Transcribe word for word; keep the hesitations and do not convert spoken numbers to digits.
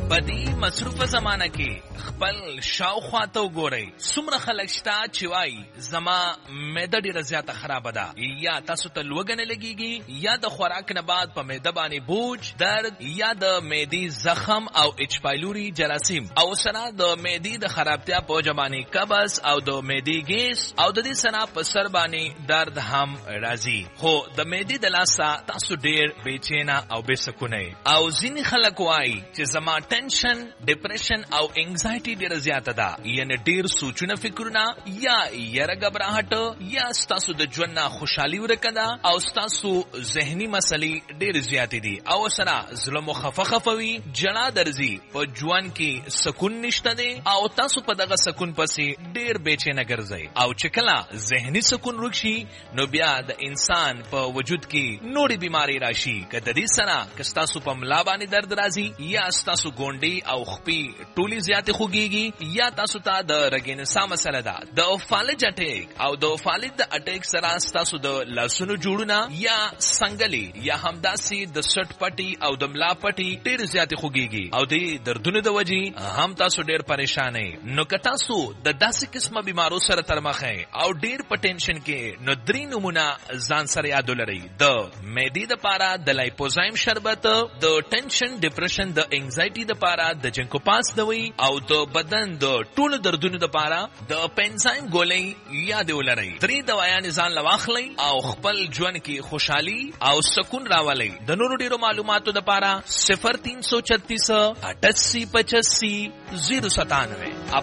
بدی مصروف زمانہ کې خپل شاوخوا ته وګورئ. څومره خلک شته چې وایي زما معده ډېره زیاته خرابه ده، یا تاسو ته لوږه نه لګېږي، یا د خوراک نه بعد په معده باندې بوج، درد، یا د معدې زخم او اچ پایلوري جراثیم، او سره د معدې د خرابتیا په وجه باندې قبض او د معدې ګیس، او د دې سره په سر باندې درد هم راځي. خو د معدې د لاسه تاسو ډېر بېچینه او بې سکونه، او ځینې خلک وایي چې زما ټینشن، ډپریشن او انگزایټي ډېره زیاته ده، یعنې ډېر سوچونه، فکرونه، یا یره غبرهټ، یا ستاسو د ژوند نه خوشحالي ورکه ده، او ستاسو ذهني مسلې ډېرې زیاتې دي، او سره زړه مو خفه خفه وي، جړا درځي، په ژوند کې سکون نشته دی، او تاسو په دغه سکون پسې ډېر بېچینه ګرځئ. او چې کله ذهني سکون ورک شي، نو بیا د انسان په وجود کې نورې بیماری راشي. که د دې سره که ستاسو په ملا باندې درد راځي، یا ستاسو ګونډې او خپې ټولې زیاتې خوږېږي، یا تاسو ته د رګینسا مسله ده، د فالج اټیک، او د فالج د اټیک سره ستاسو د لاسونو جوړونه یا څنګلې یا همداسې د سټ پټي او د ملا پټي ډېرې زیاتې خوږېږي، او د دردونو د وجې هم تاسو ډېر پریشان یې. نو که تاسو د داسې قسمه بیمارو سره تر مخ یې او ډېر په ټینشن کې، نو درې نومونه ځان سره یاد ولرئ: د معدې دپاره د لایپوزایم شربت، د ټینشن، ډپریشن، د انگزایټي دپاره د جنکو پاس دوی، او د بدن د ټولو دردونو دپاره د پنزایم ګولۍ یاد ولرئ. درې دوايانې ځان له واخلئ او خپل ژوند کې خوشحالي او سکون راولئ. د نورو ډېرو معلوماتو دپاره صفر تین سو چتیس اٹھاسی پچاسی زیرو ستانوے